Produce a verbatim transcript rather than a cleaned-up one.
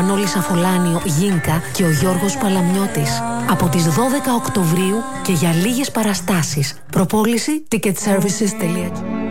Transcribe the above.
Μανώλης Αφολάνιο, Γίνκα και ο Γιώργος Παλαμιώτης. Από τις δώδεκα Οκτωβρίου και για λίγες παραστάσεις. Προπόληση ticket services τελεία gr.